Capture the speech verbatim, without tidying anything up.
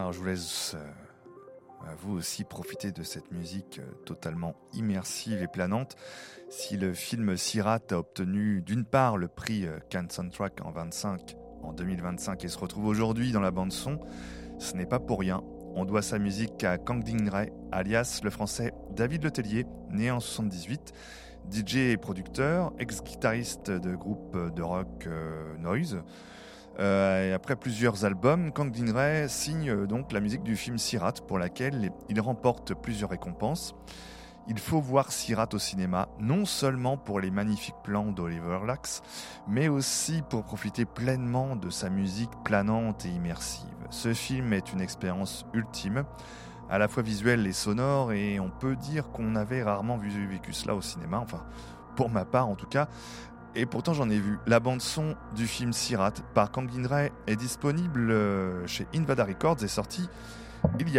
Alors je vous laisse euh, à vous aussi profiter de cette musique euh, totalement immersive et planante. Si le film Sirat a obtenu d'une part le prix euh, Cannes Soundtrack en vingt-cinq en deux mille vingt-cinq et se retrouve aujourd'hui dans la bande son, ce n'est pas pour rien. On doit sa musique à Kang Ding Ray, alias le français David Letellier, né en soixante-dix-huit, D J et producteur, ex-guitariste de groupe de rock euh, Noise. Euh, et après plusieurs albums, Kang Ding Ray signe euh, donc la musique du film Sirat, pour laquelle il remporte plusieurs récompenses. Il faut voir Sirat au cinéma, non seulement pour les magnifiques plans d'Oliver Lacks, mais aussi pour profiter pleinement de sa musique planante et immersive. Ce film est une expérience ultime, à la fois visuelle et sonore, et on peut dire qu'on avait rarement vu, vécu cela au cinéma, enfin pour ma part en tout cas, et pourtant j'en ai vu. La bande-son du film Sirat par Kang Ding Ray est disponible chez Invada Records et sortie il y a